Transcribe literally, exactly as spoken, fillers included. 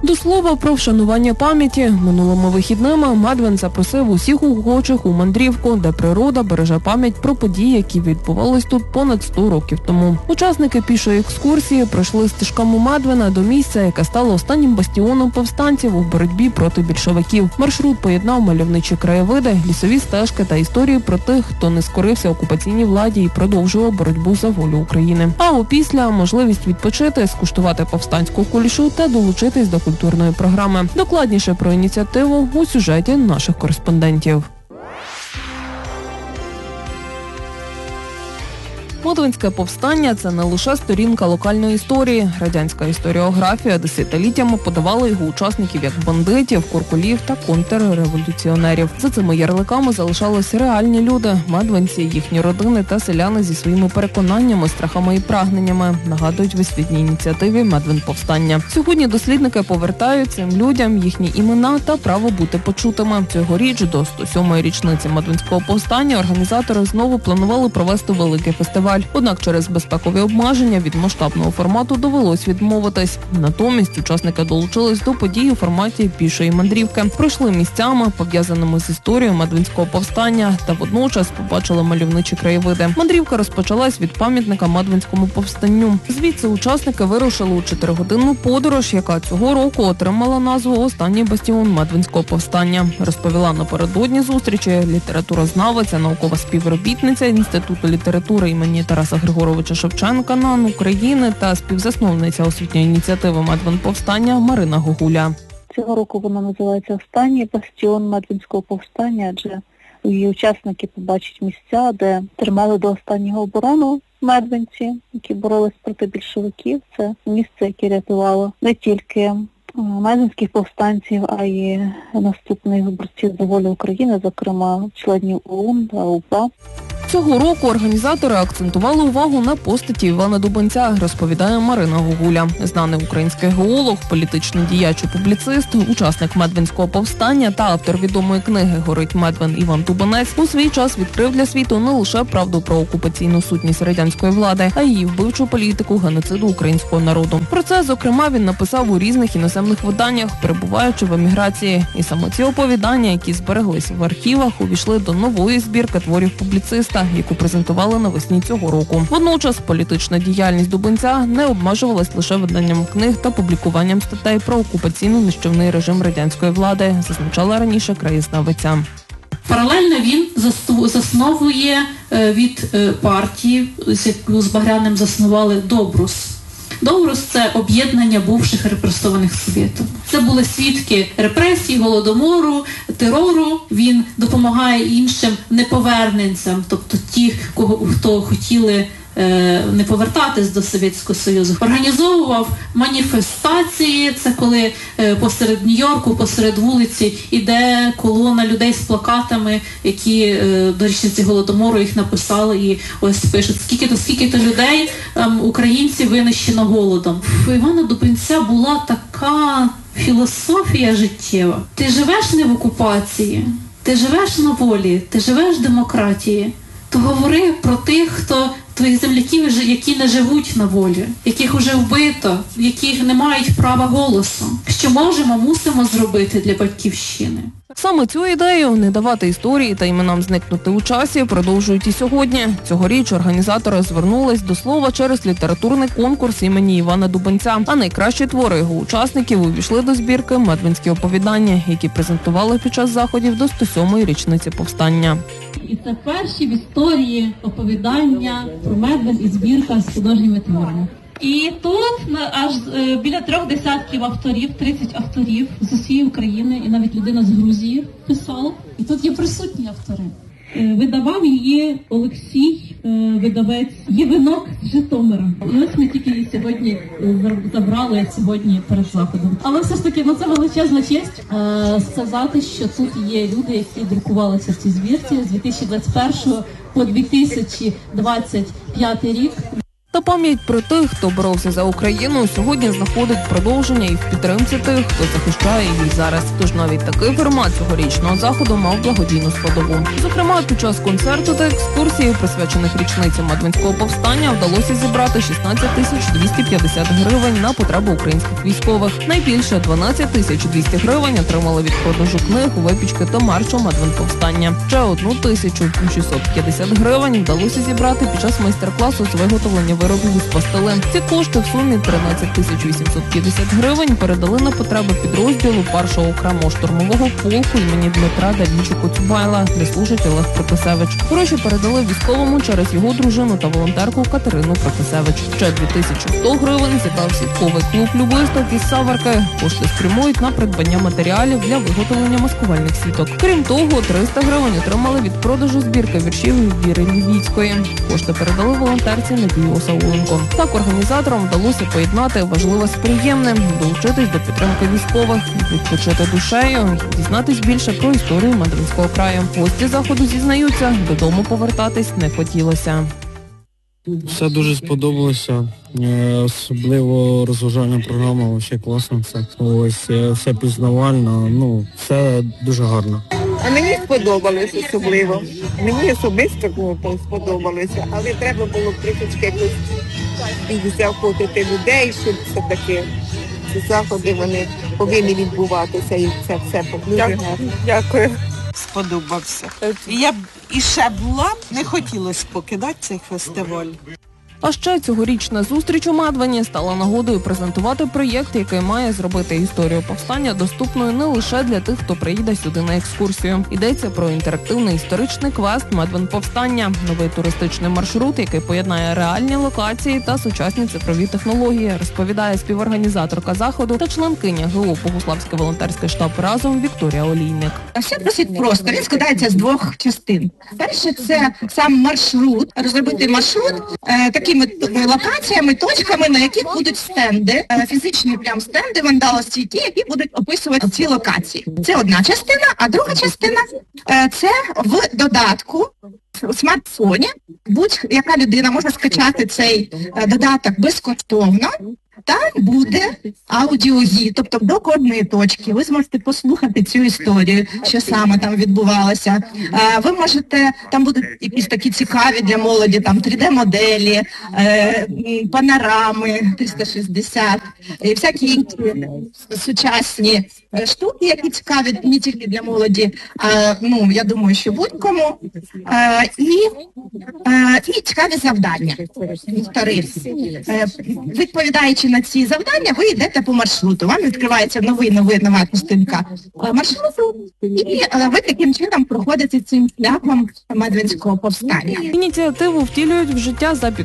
До слова про вшанування пам'яті. Минулими вихідними Медвин запросив усіх охочих у мандрівку, де природа береже пам'ять про події, які відбувались тут понад сто років тому. Учасники пішої екскурсії пройшли стежками Медвина до місця, яке стало останнім бастіоном повстанців у боротьбі проти більшовиків. Маршрут поєднав мальовничі краєвиди, лісові стежки та історії про тих, хто не скорився окупаційній владі і продовжував боротьбу за волю України. А опісля можливість відпочити, скуштувати повстанську кулішу та долучитись до культурної програми. Докладніше про ініціативу у сюжеті наших кореспондентів. Медвинське повстання – це не лише сторінка локальної історії. Радянська історіографія десятиліттями подавала його учасників як бандитів, куркулів та контрреволюціонерів. За цими ярликами залишались реальні люди – медвинці, їхні родини та селяни зі своїми переконаннями, страхами і прагненнями, нагадують висвітній ініціативі «Медвин повстання». Сьогодні дослідники повертають цим людям їхні імена та право бути почутими. Цьогоріч до сто сьомої річниці Медвинського повстання організатори знову планували провести великий фестиваль. Однак через безпекові обмеження від масштабного формату довелось відмовитись. Натомість учасники долучились до подій у форматі пішої мандрівки. Пройшли місцями, пов'язаними з історією Медвинського повстання, та водночас побачили мальовничі краєвиди. Мандрівка розпочалась від пам'ятника Медвинському повстанню. Звідси учасники вирушили у чотиригодинну подорож, яка цього року отримала назву «Останній бастіон Медвинського повстання», розповіла напередодні зустрічі літературознавиця, наукова співробітниця Інституту літератури імені Тараса Григоровича Шевченка НАН України та співзасновниця освітньої ініціативи «Медвин повстання» Марина Гогуля. Цього року вона називається «Останній бастіон Медвинського повстання», адже її учасники побачать місця, де тримали до останнього оборону медвинці, які боролись проти більшовиків. Це місце, яке рятувало не тільки медвинських повстанців, а й наступних борців за волю України, зокрема членів ОУН та УПА. Цього року організатори акцентували увагу на постаті Івана Дубенця, розповідає Марина Гогуля. Знаний український геолог, політичний діяч і публіцист, учасник Медвинського повстання та автор відомої книги «Горить Медвин» Іван Дубенець у свій час відкрив для світу не лише правду про окупаційну сутність радянської влади, а й її вбивчу політику геноциду українського народу. Про це, зокрема, він написав у різних іноземних виданнях, перебуваючи в еміграції. І саме ці оповідання, які збереглись в архівах, увійшли до нової збірки творів публіциста, яку презентували навесні цього року. Водночас політична діяльність Дубенця не обмежувалась лише виданням книг та публікуванням статей про окупаційно-нищівний режим радянської влади, зазначала раніше краєзнавиця. Паралельно він засновує від партії, з яку з Багряним заснували, Добрус. Добрус – це об'єднання бувших репресованих совєтів. Це були свідки репресій, голодомору, терору. Він допомагає іншим неповерненцям, тобто ті, кого, хто хотіли не повертатись до Совєтського Союзу. Організовував маніфестації, це коли посеред Нью-Йорку, посеред вулиці іде колона людей з плакатами, які до річниці Голодомору їх написали і ось пишуть, скільки-то, скільки-то людей, українців винищено голодом. У Івана Дубенця була така філософія життєва. Ти живеш не в окупації, ти живеш на волі, ти живеш в демократії. То говори про тих, хто твоїх земляків, які не живуть на волі, яких уже вбито, яких не мають права голосу. Що можемо, мусимо зробити для батьківщини. Саме цю ідею – не давати історії та іменам зникнути у часі – продовжують і сьогодні. Цьогоріч організатори звернулись до слова через літературний конкурс імені Івана Дубенця. А найкращі твори його учасників увійшли до збірки «Медвинські оповідання», які презентували під час заходів до сто сьомої річниці повстання. І це перші в історії оповідання про Медвин і збірка з художніми творами. І тут аж е, біля трьох десятків авторів, тридцять авторів з усієї України, і навіть людина з Грузії писала. І тут є присутні автори. Е, видавав її Олексій, е, видавець Євинок з Житомира. І ось ми тільки її сьогодні забрали сьогодні перед заходом. Але все ж таки, ну це величезна честь е, сказати, що тут є люди, які друкувалися в цій збірці з дві тисячі двадцять першого по дві тисячі двадцять п'ятий рік. Та пам'ять про тих, хто боровся за Україну, сьогодні знаходить продовження і в підтримці тих, хто захищає її зараз. Тож навіть такий формат цьогорічного заходу мав благодійну складову. Зокрема, під час концерту та екскурсії, присвячених річниці Мадвинського повстання, вдалося зібрати шістнадцять тисяч двісті п'ятдесят гривень на потреби українських військових. Найбільше дванадцять тисяч двісті гривень отримали від продажу книг, випічки та маршу Мадвинповстання. Ще одну тисячу шістсот п'ятдесят гривень вдалося зібрати під час майстер-класу з виготовлення виробів з пастили. Ці кошти в сумі тринадцять тисяч вісімсот п'ятдесят гривень передали на потреби підрозділу першого окремого штурмового полку імені Дмитра Давідча Коцюбайла, де служить Олег Протасевич. Гроші передали військовому через його дружину та волонтерку Катерину Протасевич. Ще дві тисячі сто гривень зібрав сітковий клуб любисток із Саварки. Кошти спрямують на придбання матеріалів для виготовлення маскувальних сіток. Крім того, триста гривень отримали від продажу збірки віршів Віри Лівіцької. Кошти передали волонтерці Надії Осауленко. Так організаторам вдалося поєднати важливе з приємним, долучитись до підтримки військових, відпочити душею, дізнатись більше про історію Мадвинського краю. Гості заходу зізнаються, додому повертатись не хотілося. Все дуже сподобалося, особливо розважальна програма, взагалі класно все. Ось, все пізнавально, ну, все дуже гарно. А мені сподобалось особливо. Мені особисто ну, сподобалося, але треба було трішечки якось заохотити людей, щоб все-таки ці заходи вони повинні відбуватися і це все поближено. Дякую. Сподобався. І я б іще була, не хотілося покидати цей фестиваль. А ще цьогорічна зустріч у Мадвині стала нагодою презентувати проєкт, який має зробити історію повстання доступною не лише для тих, хто приїде сюди на екскурсію. Йдеться про інтерактивний історичний квест «Мадвин повстання», новий туристичний маршрут, який поєднає реальні локації та сучасні цифрові технології, розповідає співорганізаторка заходу та членкиня ГО «Богуславський волонтерський штаб «Разом» Вікторія Олійник. Все досить просто. Він складається з двох частин. Перше, це сам маршрут, розробити маршрут е, такими локаціями, точками, на яких будуть стенди, е, фізичні прям стенди, вандалостійкі, які будуть описувати ці локації. Це одна частина, а друга частина е, це в додатку, у смартфоні. Будь-яка людина може скачати цей е, додаток безкоштовно. Там буде аудіогід, тобто до кожної точки ви зможете послухати цю історію, що саме там відбувалося. Ви можете, там будуть якісь такі цікаві для молоді, там три де-моделі, панорами триста шістдесят, і всякі інші сучасні штуки, які цікаві не тільки для молоді, а, ну, я думаю, що будь-кому. І, і цікаві завдання. Відповідаючи на ці завдання, ви йдете по маршруту. Вам відкривається новий, новий, нова частинка маршруту, і ви таким чином проходите цим шляхом Мадвинського повстання. Ініціативу втілюють в життя за